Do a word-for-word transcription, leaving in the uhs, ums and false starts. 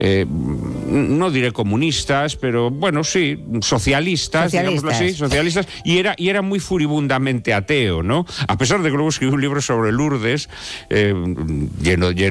eh, no diré comunistas, pero bueno, sí, socialistas, Socialistas. digámoslo así, socialistas, y era, y era muy furibundamente ateo, ¿no? A pesar de que luego escribió un libro sobre Lourdes, eh, lleno, lleno